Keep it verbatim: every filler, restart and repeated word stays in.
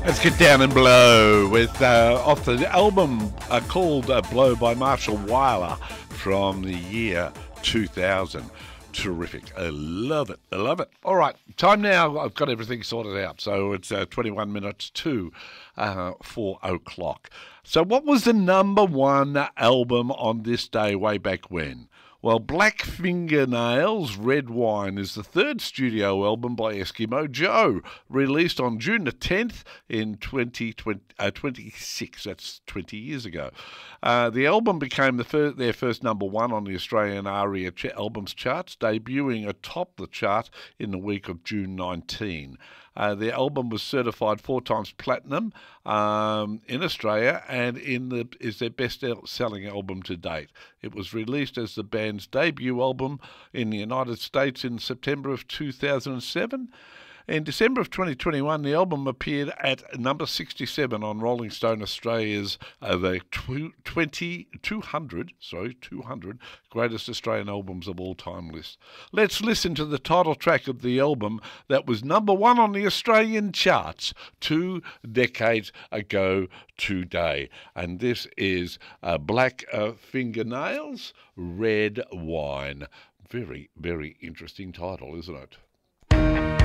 Let's get down and blow with uh, off the album uh, called uh, Blow by Marshall Weiler from the year two thousand. Terrific. I love it. I love it. All right. Time now. I've got everything sorted out. So it's uh, twenty-one minutes to uh, four o'clock. So what was the number one album on this day way back when? Well, Black Fingernails Red Wine is the third studio album by Eskimo Joe, released on June the tenth in twenty twenty-six. That's twenty years ago. Uh, the album became the fir- their first number one on the Australian ARIA ch- albums charts, debuting atop the chart in the week of June nineteenth. Uh, the album was certified four times platinum um, in Australia and in the is their best-selling album to date. It was released as the band's debut album in the United States in September of two thousand seven. In December of twenty twenty-one, the album appeared at number sixty-seven on Rolling Stone Australia's uh, the twenty, two hundred, sorry, two hundred greatest Australian albums of all time list. Let's listen to the title track of the album that was number one on the Australian charts two decades ago today. And this is uh, Black uh, Fingernails Red Wine. Very, very interesting title, isn't it?